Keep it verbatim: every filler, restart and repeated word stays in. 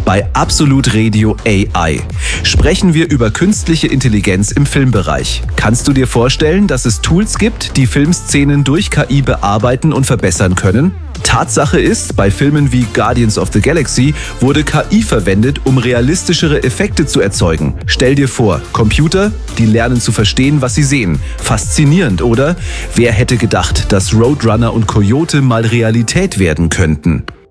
Bei Absolut Radio A I sprechen wir über künstliche Intelligenz im Filmbereich. Kannst du dir vorstellen, dass es Tools gibt, die Filmszenen durch K I bearbeiten und verbessern können? Tatsache ist, bei Filmen wie Guardians of the Galaxy wurde K I verwendet, um realistischere Effekte zu erzeugen. Stell dir vor, Computer, die lernen zu verstehen, was sie sehen. Faszinierend, oder? Wer hätte gedacht, dass Roadrunner und Coyote mal Realität werden könnten?